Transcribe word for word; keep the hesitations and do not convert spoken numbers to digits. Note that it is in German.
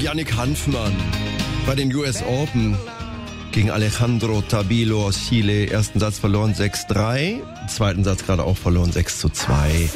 Yannick Hanfmann bei den U S Open gegen Alejandro Tabilo aus Chile. Ersten Satz verloren sechs drei, zweiten Satz gerade auch verloren sechs zu zwei.